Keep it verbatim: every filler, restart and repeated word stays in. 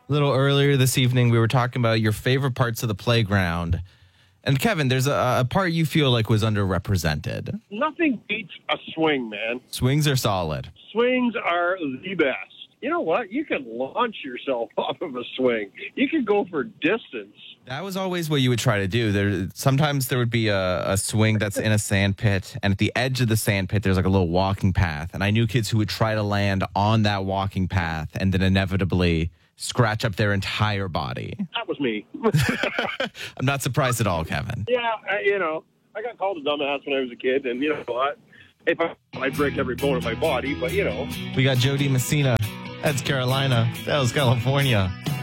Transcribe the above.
A little earlier this evening, we were talking about your favorite parts of the playground. And Kevin, there's a, a part you feel like was underrepresented. Nothing beats a swing, man. Swings are solid. Swings are the best. You know what? You can launch yourself off of a swing. You can go for distance. That was always what you would try to do. There, sometimes there would be a, a swing that's in a sand pit, and at the edge of the sand pit, there's like a little walking path. And I knew kids who would try to land on that walking path and then inevitably scratch up their entire body. That was me. I'm not surprised at all, Kevin. Yeah, I, you know, I got called a dumbass when I was a kid, and you know what? If I, I'd break every bone in my body, but you know. We got Jody Messina. That's Carolina. That was California.